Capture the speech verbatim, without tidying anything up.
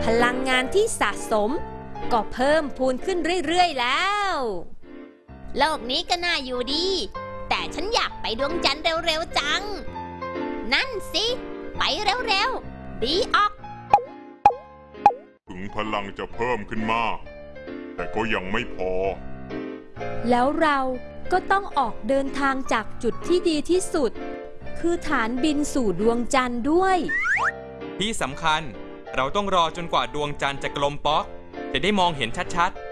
พลังงานที่สะสมก็เพิ่มพูนขึ้นเรื่อยๆแล้วโลกนี้ก็น่าอยู่ดีแต่ฉันอยากไปดวงจันทร์เร็วๆจังนั่นสิไปเร็วๆดีออกถึงพลังจะเพิ่มขึ้นมากแต่ก็ยังไม่พอแล้วเราก็ต้องออกเดินทางจากจุดที่ดีที่สุดคือฐานบินสู่ดวงจันทร์ด้วยที่สำคัญเราต้องรอจนกว่าดวงจันทร์จะกลมป๊อกจะได้มองเห็นชัดๆ